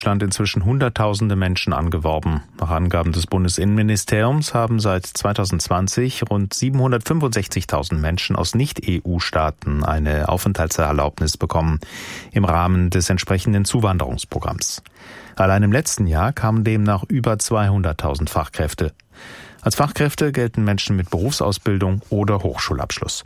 Deutschland inzwischen Hunderttausende Menschen angeworben. Nach Angaben des Bundesinnenministeriums haben seit 2020 rund 765.000 Menschen aus Nicht-EU-Staaten eine Aufenthaltserlaubnis bekommen im Rahmen des entsprechenden Zuwanderungsprogramms. Allein im letzten Jahr kamen demnach über 200.000 Fachkräfte. Als Fachkräfte gelten Menschen mit Berufsausbildung oder Hochschulabschluss.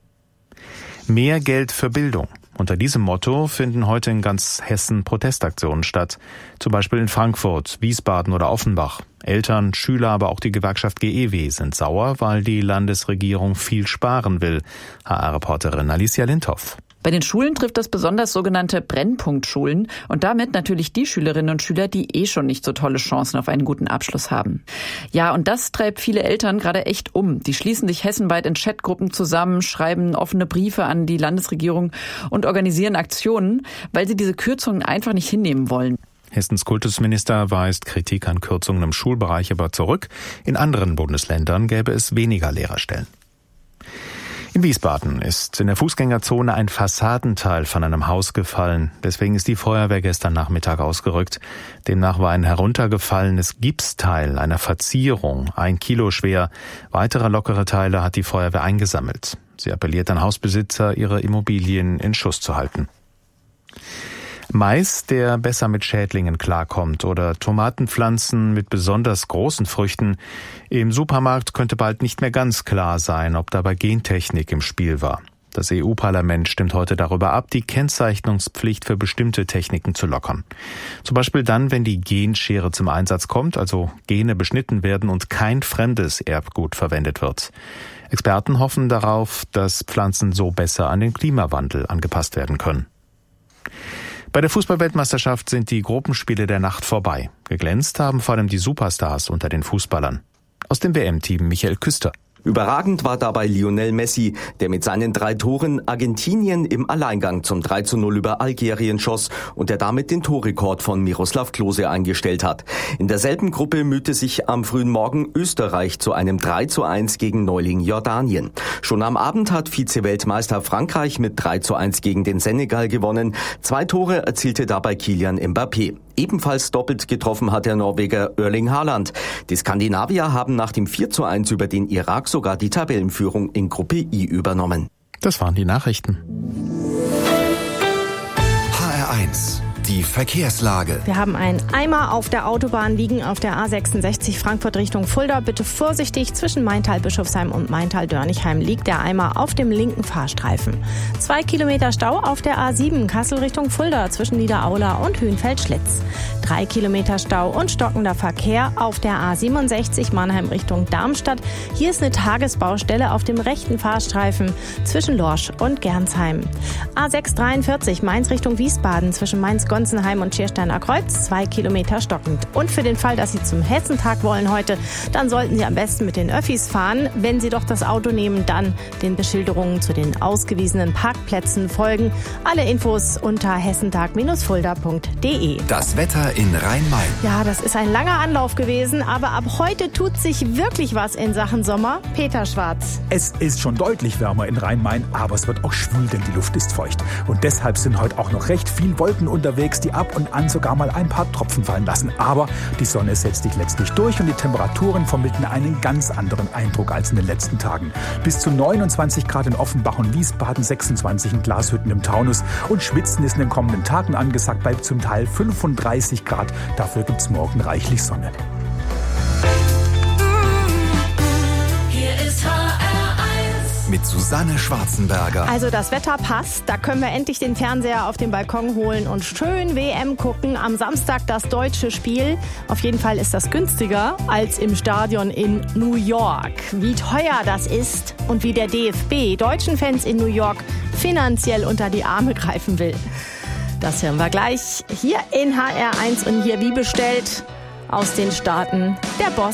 Mehr Geld für Bildung. Unter diesem Motto finden heute in ganz Hessen Protestaktionen statt. Zum Beispiel in Frankfurt, Wiesbaden oder Offenbach. Eltern, Schüler, aber auch die Gewerkschaft GEW sind sauer, weil die Landesregierung viel sparen will. HR-Reporterin Alicia Lindhoff. Bei den Schulen trifft das besonders sogenannte Brennpunktschulen und damit natürlich die Schülerinnen und Schüler, die schon nicht so tolle Chancen auf einen guten Abschluss haben. Ja, und das treibt viele Eltern gerade echt um. Die schließen sich hessenweit in Chatgruppen zusammen, schreiben offene Briefe an die Landesregierung und organisieren Aktionen, weil sie diese Kürzungen einfach nicht hinnehmen wollen. Hessens Kultusminister weist Kritik an Kürzungen im Schulbereich aber zurück. In anderen Bundesländern gäbe es weniger Lehrerstellen. In Wiesbaden ist in der Fußgängerzone ein Fassadenteil von einem Haus gefallen. Deswegen ist die Feuerwehr gestern Nachmittag ausgerückt. Demnach war ein heruntergefallenes Gipsteil einer Verzierung 1 Kilo schwer. Weitere lockere Teile hat die Feuerwehr eingesammelt. Sie appelliert an Hausbesitzer, ihre Immobilien in Schuss zu halten. Mais, der besser mit Schädlingen klarkommt, oder Tomatenpflanzen mit besonders großen Früchten. Im Supermarkt könnte bald nicht mehr ganz klar sein, ob dabei Gentechnik im Spiel war. Das EU-Parlament stimmt heute darüber ab, die Kennzeichnungspflicht für bestimmte Techniken zu lockern. Zum Beispiel dann, wenn die Genschere zum Einsatz kommt, also Gene beschnitten werden und kein fremdes Erbgut verwendet wird. Experten hoffen darauf, dass Pflanzen so besser an den Klimawandel angepasst werden können. Bei der Fußball-Weltmeisterschaft sind die Gruppenspiele der Nacht vorbei. Geglänzt haben vor allem die Superstars unter den Fußballern. Aus dem WM-Team Michael Küster. Überragend war dabei Lionel Messi, der mit seinen 3 Toren Argentinien im Alleingang zum 3:0 über Algerien schoss und der damit den Torrekord von Miroslav Klose eingestellt hat. In derselben Gruppe mühte sich am frühen Morgen Österreich zu einem 3:1 gegen Neuling Jordanien. Schon am Abend hat Vize-Weltmeister Frankreich mit 3:1 gegen den Senegal gewonnen. 2 Tore erzielte dabei Kylian Mbappé. Ebenfalls doppelt getroffen hat der Norweger Erling Haaland. Die Skandinavier haben nach dem 4:1 über den Irak sogar die Tabellenführung in Gruppe I übernommen. Das waren die Nachrichten. HR1, die Verkehrslage. Wir haben einen Eimer auf der Autobahn liegen, auf der A66 Frankfurt Richtung Fulda. Bitte vorsichtig, zwischen Maintal-Bischofsheim und Maintal-Dörnigheim liegt der Eimer auf dem linken Fahrstreifen. 2 Kilometer Stau auf der A7 Kassel Richtung Fulda zwischen Niederaula und Hühnfeld-Schlitz. 3 Kilometer Stau und stockender Verkehr auf der A67 Mannheim Richtung Darmstadt. Hier ist eine Tagesbaustelle auf dem rechten Fahrstreifen zwischen Lorsch und Gernsheim. A643 Mainz Richtung Wiesbaden zwischen Mainz-Gonsenheim und Schiersteiner Kreuz, 2 Kilometer stockend. Und für den Fall, dass Sie zum Hessentag wollen heute, dann sollten Sie am besten mit den Öffis fahren. Wenn Sie doch das Auto nehmen, dann den Beschilderungen zu den ausgewiesenen Parkplätzen folgen. Alle Infos unter hessentag-fulda.de. Das Wetter in Rhein-Main. Ja, das ist ein langer Anlauf gewesen, aber ab heute tut sich wirklich was in Sachen Sommer. Peter Schwarz. Es ist schon deutlich wärmer in Rhein-Main, aber es wird auch schwül, denn die Luft ist feucht. Und deshalb sind heute auch noch recht viel Wolken unterwegs, die ab und an sogar mal ein paar Tropfen fallen lassen. Aber die Sonne setzt sich letztlich durch und die Temperaturen vermitteln einen ganz anderen Eindruck als in den letzten Tagen. Bis zu 29 Grad in Offenbach und Wiesbaden, 26 in Glashütten im Taunus und Schwitzen ist in den kommenden Tagen angesagt bei zum Teil 35 Grad. Dafür gibt's morgen reichlich Sonne. Hier ist HR1 mit Susanne Schwarzenberger. Also das Wetter passt, da können wir endlich den Fernseher auf den Balkon holen und schön WM gucken. Am Samstag das deutsche Spiel. Auf jeden Fall ist das günstiger als im Stadion in New York. Wie teuer das ist und wie der DFB deutschen Fans in New York finanziell unter die Arme greifen will. Das hören wir gleich hier in HR1 und hier wie bestellt aus den Staaten der Boss.